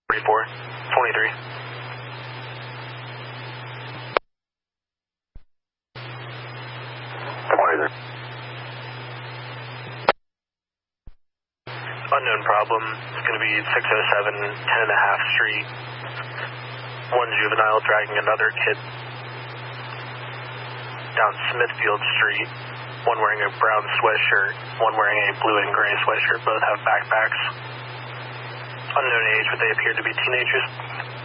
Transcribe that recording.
44, 23. Unknown problem. It's going to be 607 10.5 Street. One juvenile dragging another kid down Smithfield Street. One wearing a brown sweatshirt, one wearing a blue and gray sweatshirt. Both have backpacks. Unknown age, but they appear to be teenagers.